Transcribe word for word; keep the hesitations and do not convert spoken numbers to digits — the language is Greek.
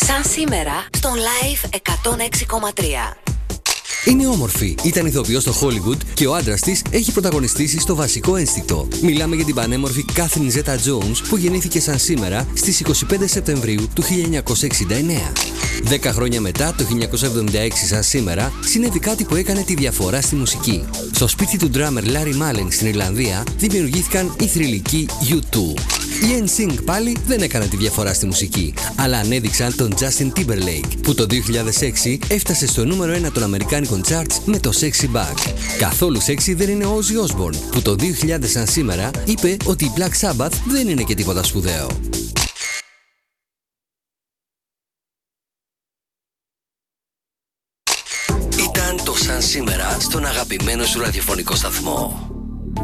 Σαν σήμερα στον Live εκατόν έξι κόμμα τρία. Είναι όμορφη. Ήταν ηθοποιός στο Hollywood και ο άντρας της έχει πρωταγωνιστήσει στο Βασικό Ένστικτο. Μιλάμε για την πανέμορφη Catherine Zeta-Jones που γεννήθηκε σαν σήμερα στις είκοσι πέντε Σεπτεμβρίου του χίλια εννιακόσια εξήντα εννέα. Δέκα χρόνια μετά, το χίλια εννιακόσια εβδομήντα έξι σαν σήμερα, συνέβη κάτι που έκανε τη διαφορά στη μουσική. Στο σπίτι του drummer Larry Mullen στην Ιρλανδία δημιουργήθηκαν οι θρυλικοί γιου τού. Οι εν σινκ πάλι δεν έκαναν τη διαφορά στη μουσική, αλλά ανέδειξαν τον Justin Timberlake, που το δύο χιλιάδες έξι έφτασε στο νούμερο ένα των Αμερικάνικων charts με το Sexy Back. Καθόλου sexy δεν είναι ο Ozzy Osbourne, που το δύο χιλιάδες σαν σήμερα είπε ότι η Black Sabbath δεν είναι και τίποτα σπουδαίο. Ήταν το Σαν σήμερα στον αγαπημένο σου ραδιοφωνικό σταθμό.